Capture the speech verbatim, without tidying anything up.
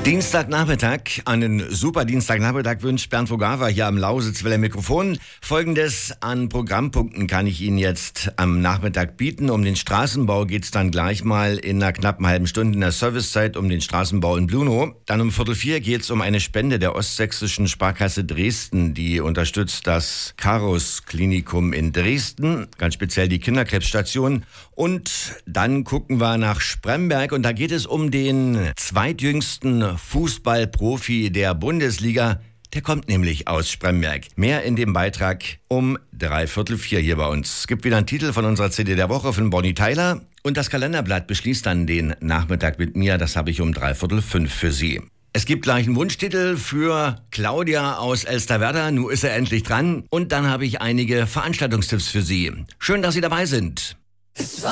Dienstagnachmittag, einen super Dienstagnachmittag wünscht Bernd Vogava hier am Lausitzwiller Mikrofon. Folgendes an Programmpunkten kann ich Ihnen jetzt am Nachmittag bieten. Um den Straßenbau geht's dann gleich mal in einer knappen halben Stunde in der Servicezeit um den Straßenbau in Blunow. Dann um Viertel vier geht's um eine Spende der Ostsächsischen Sparkasse Dresden. Die unterstützt das Carus Klinikum in Dresden, ganz speziell die Kinderkrebsstation. Und dann gucken wir nach Spremberg und da geht es um den zweitjüngsten Fußballprofi der Bundesliga. Der kommt nämlich aus Spremberg. Mehr in dem Beitrag um dreiviertel vier hier bei uns. Es gibt wieder einen Titel von unserer C D der Woche von Bonnie Tyler. Und das Kalenderblatt beschließt dann den Nachmittag mit mir. Das habe ich um dreiviertel fünf für Sie. Es gibt gleich einen Wunschtitel für Claudia aus Elsterwerda. Nun ist er endlich dran. Und dann habe ich einige Veranstaltungstipps für Sie. Schön, dass Sie dabei sind.